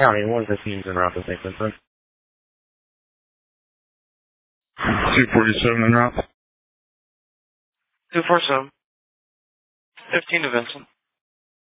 County, 115's en route to St. Vincent. 247 en route. 247. 15 to Vincent.